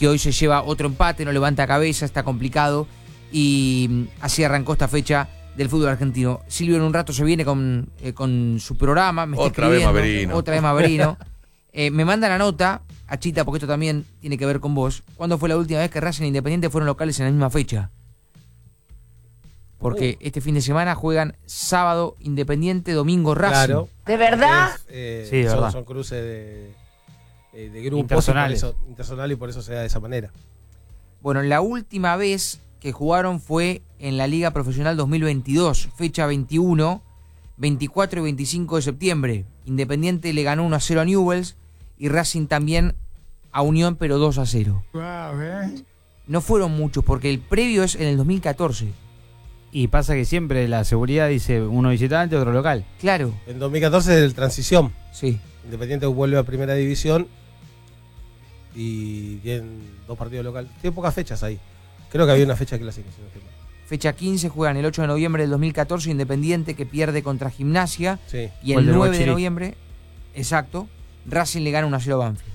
que hoy se lleva otro empate, no levanta cabeza, está complicado, y así arrancó esta fecha del fútbol argentino. Silvio en un rato se viene con su programa. Otra vez Maverino. Otra vez Maverino. Me manda la nota, Achita, porque esto también tiene que ver con vos. ¿Cuándo fue la última vez que Racing e Independiente fueron locales en la misma fecha? Porque este fin de semana juegan sábado Independiente, domingo Racing. Claro. ¿De verdad? Sí, verdad. Son cruces de grupos Internacionales. internacionales, y por eso se da de esa manera. Bueno, la última vez que jugaron fue en la Liga Profesional 2022, fecha 21, 24 y 25 de septiembre. Independiente le ganó 1-0 a Newell's y Racing también a Unión, pero 2-0. No fueron muchos, porque el previo es en el 2014. Y pasa que siempre la seguridad dice uno visitante, otro local. Claro. En 2014 es el transición. Sí. Independiente vuelve a primera división y tienen 2 partidos locales. Tiene pocas fechas ahí. Creo que había una fecha clásica. Si no estoy mal. Fecha 15 juegan el 8 de noviembre del 2014 Independiente, que pierde contra Gimnasia. Sí. Y Gol el de 9 de Bochiri. noviembre, exacto, Racing le gana 1-0 a Banfield.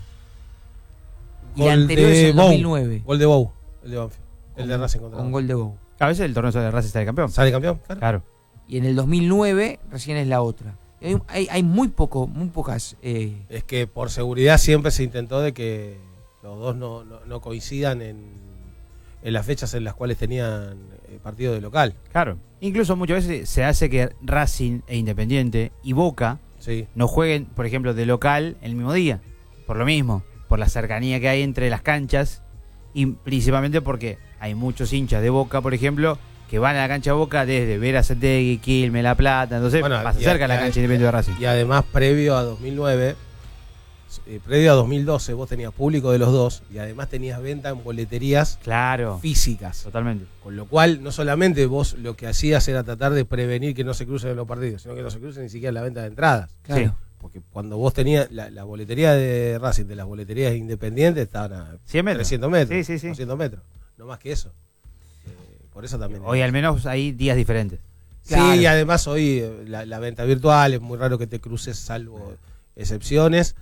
Y Gol la anterior de es el Bou. 2009. Gol de Bou, el de Banfield. El de Con- Racing contra Con gol de Bou. A veces el torneo de Racing sale campeón. ¿Sale campeón? Claro. Claro. Y en el 2009 recién es la otra. Hay muy pocas. Es que por seguridad siempre se intentó de que los dos no coincidan en las fechas en las cuales tenían partido de local. Claro. Incluso muchas veces se hace que Racing e Independiente y Boca Sí. no jueguen, por ejemplo, de local el mismo día. Por lo mismo, por la cercanía que hay entre las canchas y principalmente porque hay muchos hinchas de Boca, por ejemplo, que van a la cancha de Boca desde Vera Santegui, Quilmes, La Plata, entonces Bueno, más y cerca a la y- cancha Independiente de Racing. Y además, previo a 2009, previo a 2012, vos tenías público de los dos y además tenías venta en boleterías Claro, físicas. totalmente. Con lo cual, no solamente vos lo que hacías era tratar de prevenir que no se crucen los partidos, sino que no se crucen ni siquiera la venta de entradas. Claro. Porque cuando vos tenías la boletería de Racing, de las boleterías independientes, estaban a 100 metros. 300 metros. Sí, sí, sí. 200 metros. No más que eso. Por eso también. Hoy al menos hay días diferentes. Sí, Claro. y además hoy la venta virtual es muy raro que te cruces, salvo excepciones.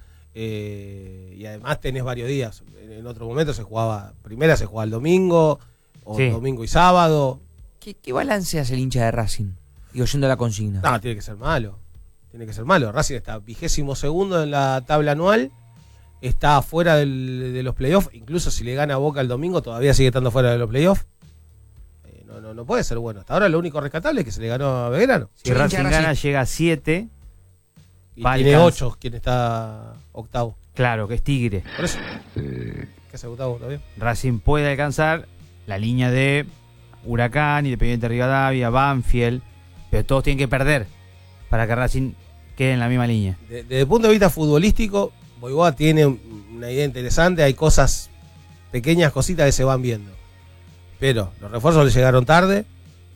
Y además tenés varios días. En otro momento se jugaba el domingo, o Sí. domingo y sábado. ¿Qué balance hace el hincha de Racing? Digo, yendo a la consigna. No, tiene que ser malo. Tiene que ser malo. Racing está 22º en la tabla anual. Está fuera de los playoffs. Incluso si le gana a Boca el domingo, todavía sigue estando fuera de los playoffs. No puede ser bueno. Hasta ahora lo único rescatable es que se le ganó a Belgrano. Si Yo, Racing hincha de gana, Racing. llega a 7. Y Va, tiene alcanza. 8 quien está octavo. Claro, que es Tigre. Por eso. ¿Qué hace octavo todavía? Racing puede alcanzar la línea de Huracán, Independiente Rivadavia, Banfield, pero todos tienen que perder para que Racing quede en la misma línea. Desde el punto de vista futbolístico, Boivoda tiene una idea interesante. Hay cosas, pequeñas cositas que se van viendo. Pero los refuerzos le llegaron tarde.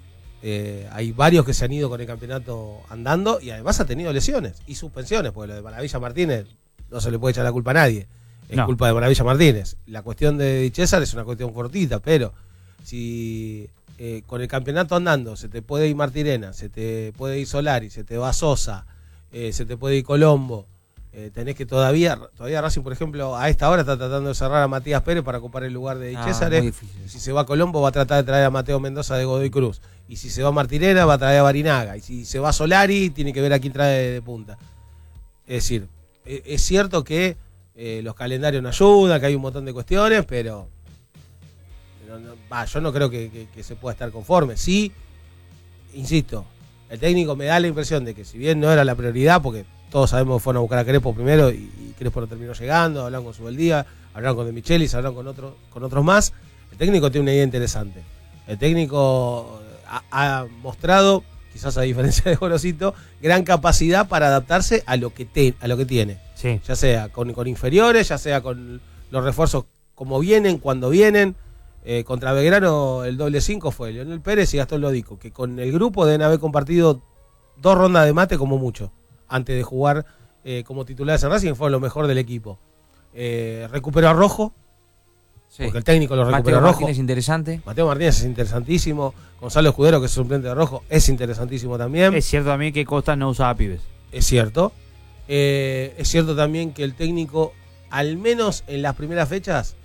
Hay varios que se han ido con el campeonato andando y además ha tenido lesiones y suspensiones, porque lo de Maravilla Martínez no se le puede echar la culpa a nadie. Es No. culpa de Maravilla Martínez. La cuestión de Di César es una cuestión cortita, pero si con el campeonato andando se te puede ir Martirena, se te puede ir Solari, se te va Sosa, se te puede ir Colombo, tenés que todavía Racing, por ejemplo, a esta hora está tratando de cerrar a Matías Pérez para ocupar el lugar de Di César. Muy difícil. Si se va Colombo va a tratar de traer a Mateo Mendoza de Godoy Cruz. Y si se va Martirena va a traer a Barinaga. Y si se va Solari tiene que ver a quién trae de punta. Es decir, es cierto que los calendarios no ayudan, que hay un montón de cuestiones, pero yo no creo que se pueda estar conforme. Sí, insisto, el técnico me da la impresión de que si bien no era la prioridad, porque todos sabemos que fueron a buscar a Crespo primero y Crespo no terminó llegando, hablaron con Subeldía, hablaron con De Michelis, hablaron con otros más. El técnico tiene una idea interesante. El técnico ha mostrado, quizás a diferencia de Gorosito, gran capacidad para adaptarse a lo que tiene. Sí. Ya sea con inferiores, ya sea con los refuerzos como vienen, cuando vienen. Contra Belgrano el doble 5 fue Leonel Pérez y Gastón Lodico, que con el grupo deben haber compartido 2 rondas de mate como mucho, antes de jugar como titulares en Racing, fue lo mejor del equipo. Recuperó a Rojo, Sí. porque el técnico lo recuperó Mateo a Rojo. Martínez interesante. Mateo Martínez es interesantísimo. Gonzalo Escudero, que es suplente de Rojo, es interesantísimo también. Es cierto también que Costa no usaba pibes. Es cierto. Es cierto también que el técnico, al menos en las primeras fechas,